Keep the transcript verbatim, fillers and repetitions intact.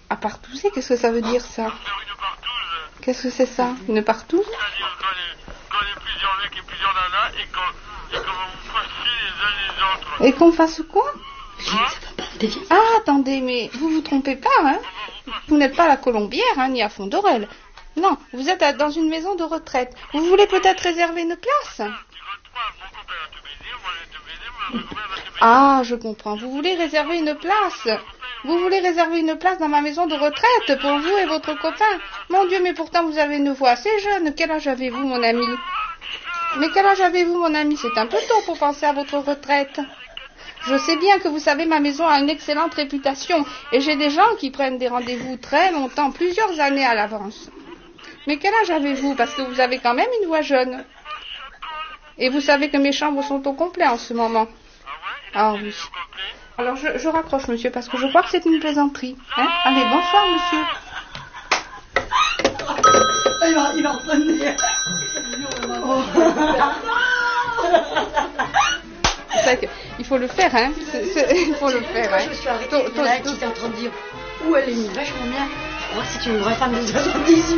À partouzer, qu'est-ce que ça veut dire ça? Faire une partouze. Qu'est-ce que c'est ça? Une partouze? C'est-à-dire quand il quand il y a plusieurs mecs et plusieurs nanas et qu'on et qu'on vous fassiez les uns les autres. Et qu'on fasse quoi? Hein? Ah, attendez, mais vous vous trompez pas, hein? Vous n'êtes pas à la Colombière, hein, ni à Fondorel. Non, vous êtes à- dans une maison de retraite. Vous voulez peut-être réserver une place? Tu rentres pas, mon copain va te baiser, moi je vais te baiser, mon copain va te baiser. Ah, je comprends. Vous voulez réserver une place? Vous voulez réserver une place dans ma maison de retraite pour vous et votre copain? Mon Dieu, mais pourtant vous avez une voix assez jeune. Quel âge avez-vous, mon ami? Mais quel âge avez-vous, mon ami? C'est un peu tôt pour penser à votre retraite. Je sais bien que vous savez, ma maison a une excellente réputation et j'ai des gens qui prennent des rendez-vous très longtemps, plusieurs années à l'avance. Mais quel âge avez-vous? Parce que vous avez quand même une voix jeune. Et vous savez que mes chambres sont au complet en ce moment. Ah oui. Alors je, je raccroche, monsieur, parce que je crois que c'est une plaisanterie. Hein? Allez, bonsoir, monsieur. Il va, il va revenir. C'est vrai qu'il faut le faire, hein. C'est- c'est- Il faut le faire, hein. Je me suis arrêtée, Tôt- il y en a tôt- qui était en train de dire où elle est mise vachement bien. Je crois que c'est une vraie femme de soixante-dix-huit.